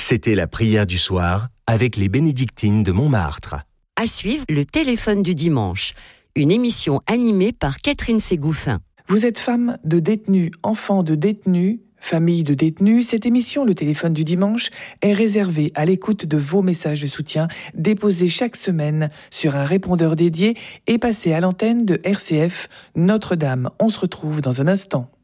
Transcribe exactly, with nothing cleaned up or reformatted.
C'était la prière du soir avec les bénédictines de Montmartre. À suivre, le téléphone du dimanche, une émission animée par Catherine Ségouffin. Vous êtes femme de détenus, enfant de détenus, famille de détenus. Cette émission, le téléphone du dimanche, est réservée à l'écoute de vos messages de soutien déposés chaque semaine sur un répondeur dédié et passés à l'antenne de R C F Notre-Dame. On se retrouve dans un instant.